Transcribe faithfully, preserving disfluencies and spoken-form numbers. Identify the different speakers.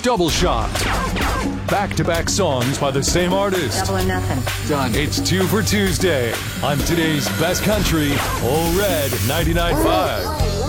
Speaker 1: Double Shot. Back-to-back songs by the same artist.
Speaker 2: Double or nothing.
Speaker 3: Done.
Speaker 1: It's two for Tuesday on today's best country, Ole Red ninety-nine point five.